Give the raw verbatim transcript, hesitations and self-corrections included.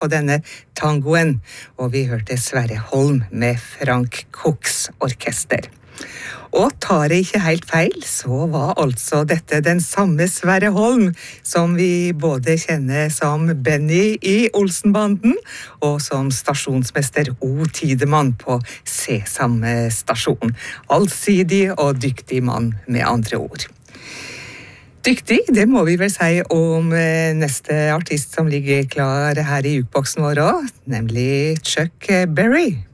på denne tangoen, og vi hørte Sverre Holm med Frank Cox orkester. Og tar jeg ikke helt feil, så var altså dette den samme Sverre Holm som vi både kjenner som Benny i Olsenbanden og som stasjonsmester O. Tidemann på Sesam stasjon. Allsidig og dyktig mann med andre ord. Dyktig, det må vi vel si om neste artist som ligger klar her i jukeboksen vår også, nemlig Chuck Berry.